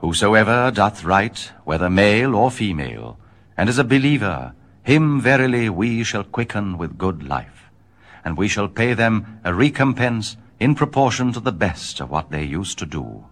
Whosoever doth right, whether male or female, and is a believer, him verily we shall quicken with good life, and we shall pay them a recompense in proportion to the best of what they used to do.